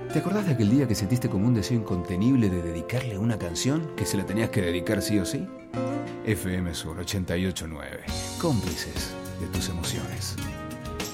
¿Te acordás de aquel día que sentiste como un deseo incontenible de dedicarle una canción que se la tenías que dedicar sí o sí? FM Sur 88.9, cómplices de tus emociones.